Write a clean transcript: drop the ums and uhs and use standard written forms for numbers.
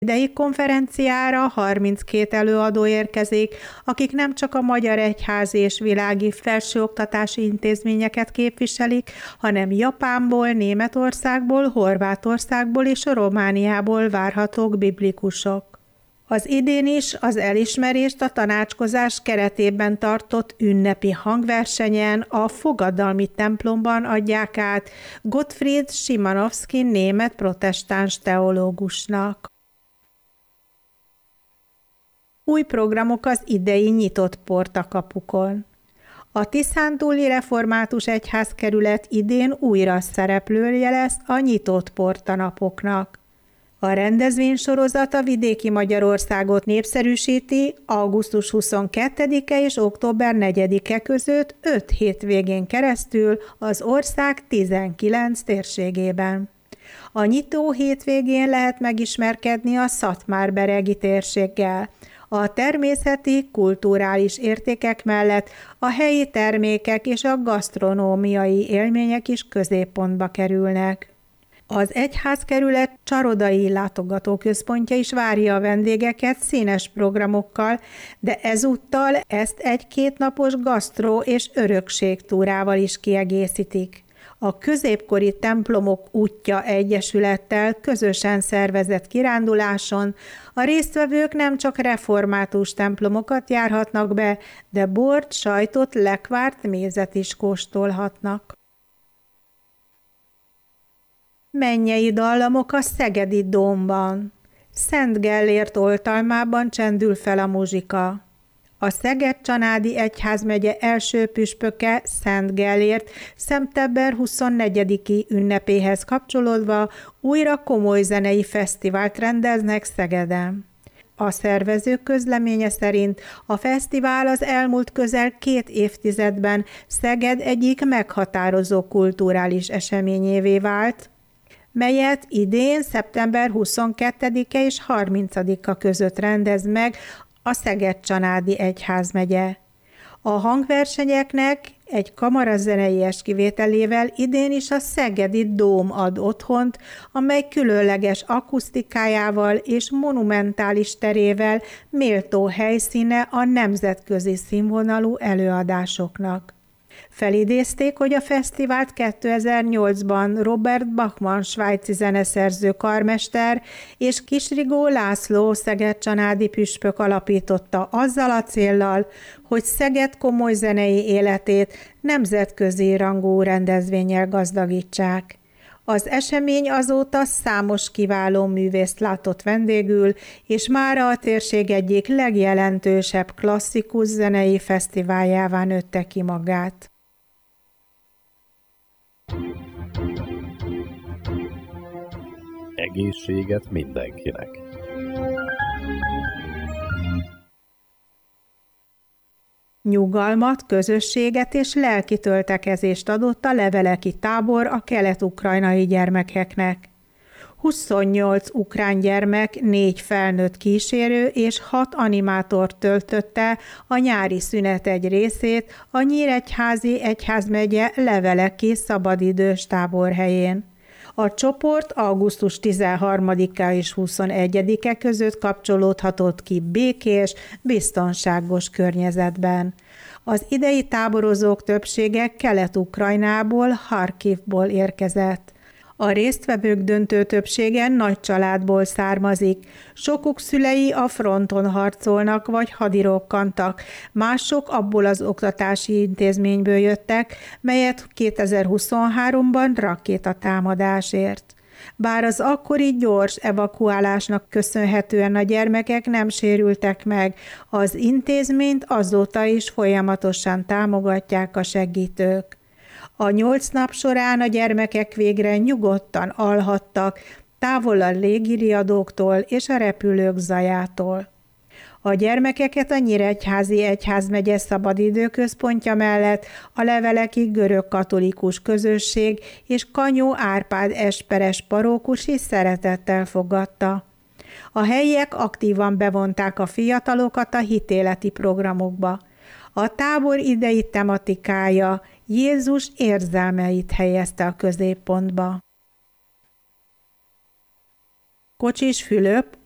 idei konferenciára 32 előadó érkezik, akik nem csak a magyar egyházi és világi felsőoktatási intézményeket képviselik, hanem Japánból, Németországból, Horvátországból és Romániából várhatók biblikusok. Az idén is az elismerést a tanácskozás keretében tartott ünnepi hangversenyen a Fogadalmi templomban adják át Gottfried Szymanowski német protestáns teológusnak. Új programok az idei nyitott port a kapukon. A Tiszántúli Református Egyházkerület idén újra szereplője lesz a nyitott porta napoknak. A rendezvénysorozat a vidéki Magyarországot népszerűsíti augusztus 22-e és október 4-e között 5 hétvégén keresztül az ország 19 térségében. A nyitó hétvégén lehet megismerkedni a szatmárberegi térséggel. A természeti, kulturális értékek mellett a helyi termékek és a gasztronómiai élmények is középpontba kerülnek. Az egyházkerület csarodai látogatóközpontja is várja a vendégeket színes programokkal, de ezúttal ezt egy 2 napos gasztró- és örökségtúrával is kiegészítik. A Középkori Templomok Útja Egyesülettel közösen szervezett kiránduláson a résztvevők nem csak református templomokat járhatnak be, de bort, sajtot, lekvárt, mézet is kóstolhatnak. Mennyei dallamok a Szegedi Dómban. Szent Gellért oltalmában csendül fel a muzsika. A Szeged-Csanádi Egyházmegye első püspöke, Szent Gellért szeptember 24-i ünnepéhez kapcsolódva újra komoly zenei fesztivált rendeznek Szegeden. A szervezők közleménye szerint a fesztivál az elmúlt közel 2 évtizedben Szeged egyik meghatározó kulturális eseményévé vált, melyet idén szeptember 22-e és 30-a között rendez meg a Szeged-Csanádi Egyházmegye. A hangversenyeknek egy kamarazeneies kivételével idén is a Szegedi Dóm ad otthont, amely különleges akusztikájával és monumentális terével méltó helyszíne a nemzetközi színvonalú előadásoknak. Felidézték, hogy a fesztivált 2008-ban Robert Bachmann svájci zeneszerző karmester és Kisrigó László szeged-csanádi püspök alapította azzal a céllal, hogy Szeged komoly zenei életét nemzetközi rangú rendezvénnyel gazdagítsák. Az esemény azóta számos kiváló művészt látott vendégül, és mára a térség egyik legjelentősebb klasszikus zenei fesztiváljává nőtte ki magát. Egészséget mindenkinek! Nyugalmat, közösséget és lelki töltekezést adott a leveleki tábor a kelet-ukrajnai gyermekeknek. 28 ukrán gyermek, 4 felnőtt kísérő és 6 animátor töltötte a nyári szünet egy részét a Nyíregyházi Egyházmegye leveleki szabadidős táborhelyén. A csoport augusztus 13-a és 21-e között kapcsolódhatott ki békés, biztonságos környezetben. Az idei táborozók többsége Kelet-Ukrajnából, Harkivból érkezett. A résztvevők döntő többsége nagy családból származik. Sokuk szülei a fronton harcolnak vagy hadirokkantak, mások abból az oktatási intézményből jöttek, melyet 2023-ban rakétatámadás ért. Bár az akkori gyors evakuálásnak köszönhetően a gyermekek nem sérültek meg, az intézményt azóta is folyamatosan támogatják a segítők. A 8 nap során a gyermekek végre nyugodtan alhattak, távol a légiriadóktól és a repülők zajától. A gyermekeket a Nyíregyházi Egyházmegye szabadidőközpontja mellett a leveleki görög-katolikus közösség és Kanyó Árpád esperes parókus is szeretettel fogadta. A helyiek aktívan bevonták a fiatalokat a hitéleti programokba. A tábor idei tematikája Jézus érzelmeit helyezte a középpontba. Kocsis Fülöp,